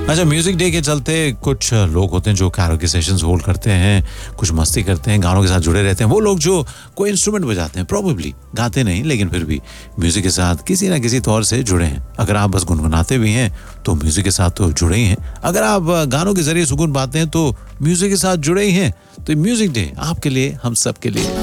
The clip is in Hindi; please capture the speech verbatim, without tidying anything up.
अच्छा, म्यूजिक डे के चलते कुछ लोग होते हैं जो कैरोके सेशंस होल्ड करते हैं, कुछ मस्ती करते हैं, गानों के साथ जुड़े रहते हैं। वो लोग जो कोई इंस्ट्रूमेंट बजाते हैं, प्रोबेबली गाते नहीं लेकिन फिर भी म्यूजिक के साथ किसी ना किसी तौर से जुड़े हैं। अगर आप बस गुनगुनाते भी हैं तो म्यूजिक के साथ तो जुड़े ही हैं। अगर आप गानों के जरिए सुकून पाते हैं तो म्यूजिक के साथ जुड़े ही हैं। तो म्यूजिक डे आपके लिए, हम सब के लिए।